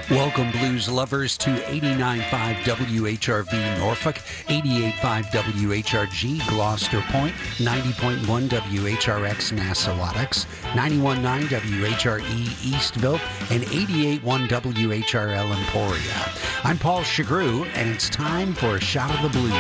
Welcome, blues lovers, to 89.5 WHRV Norfolk, 88.5 WHRG Gloucester Point, 90.1 WHRX Nassawattix, 91.9 WHRE Eastville, and 88.1 WHRL Emporia. I'm Paul Chagru, and it's time for a shot of the blues.